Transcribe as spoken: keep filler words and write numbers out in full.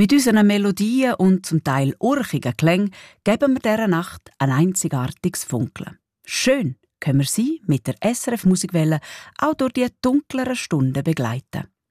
Mit unseren Melodien und zum Teil urchigen Klängen geben wir dieser Nacht ein einzigartiges Funkeln. Schön können wir Sie mit der S R F Musikwelle auch durch die dunkleren Stunden begleiten.